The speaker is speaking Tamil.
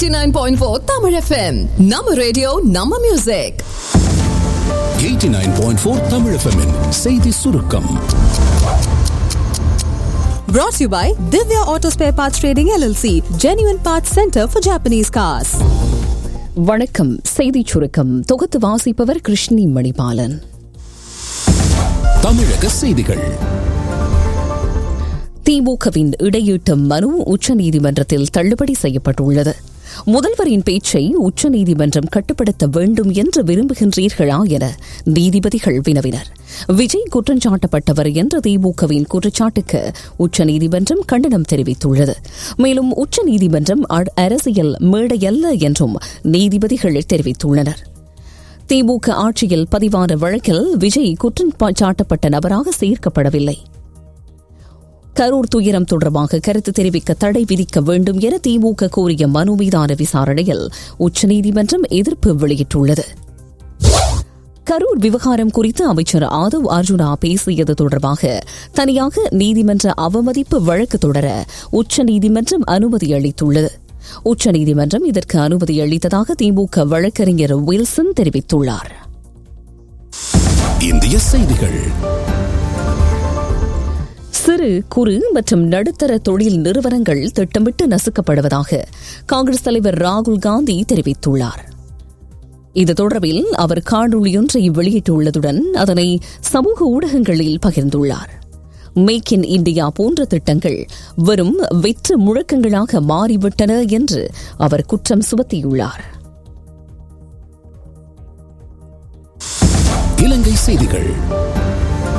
89.4 Tamil FM. நம்ம ரேடியோ நம்ம மியூசிக். 89.4 Tamil FM -இன் செய்தி சுருக்கம். Brought to you by Divya Auto Spare Parts Trading LLC, Genuine Parts Center for Japanese Cars. வணக்கம். செய்தி சுருக்கம் தொகுத்து வாசிப்பவர் கிருஷ்ணி மணிபாலன். தமிழக செய்திகள். திமுகவின் இடையீட்டு மனு உச்சநீதிமன்றத்தில் தள்ளுபடி செய்யப்பட்டுள்ளது. முதல்வரின் பேச்சை உச்சநீதிமன்றம் கட்டுப்படுத்த வேண்டும் என்று விரும்புகின்றீர்களா என நீதிபதிகள் வினவினர். விஜய் குற்றஞ்சாட்டப்பட்டவர் என்ற திமுகவின் குற்றச்சாட்டுக்கு உச்சநீதிமன்றம் கண்டனம் தெரிவித்துள்ளது. மேலும் உச்சநீதிமன்றம் அரசியல் மேடையல்ல என்றும் நீதிபதிகள் தெரிவித்துள்ளனர். திமுக ஆட்சியில் பதிவான வழக்கில் விஜய் குற்றம் சாட்டப்பட்ட நபராக சேர்க்கப்படவில்லை. கரூர் துயரம் தொடர்பாக கருத்து தெரிவிக்க தடை விதிக்க வேண்டும் என திமுக கோரிய மனு மீதான விசாரணையில் உச்சநீதிமன்றம் எதிர்ப்பு வெளியிட்டுள்ளது. கரூர் விவகாரம் குறித்து அமைச்சர் ஆதவ் அர்ஜுனா பேசியது தொடர்பாக தனியாக நீதிமன்ற அவமதிப்பு வழக்கு தொடர உச்சநீதிமன்றம் அனுமதி அளித்துள்ளது. உச்சநீதிமன்றம் இதற்கு அனுமதி அளித்ததாக திமுக வழக்கறிஞர் வில்சன் தெரிவித்துள்ளார். இந்திய செய்திகள். சிறு குறு மற்றும் நடுத்தர தொழில் நிறுவனங்கள் திட்டமிட்டு நசுக்கப்படுவதாக காங்கிரஸ் தலைவர் ராகுல் காந்தி தெரிவித்துள்ளார். இது தொடர்பில் அவர் காணொலியொன்றை வெளியிட்டுள்ளதுடன் அதனை சமூக ஊடகங்களில் பகிர்ந்துள்ளார். மேக் இன் இந்தியா போன்ற திட்டங்கள் வெறும் வெற்று முழக்கங்களாக மாறிவிட்டன என்று அவர் குற்றம் சுமத்தியுள்ளார். இலங்கை செய்திகள்.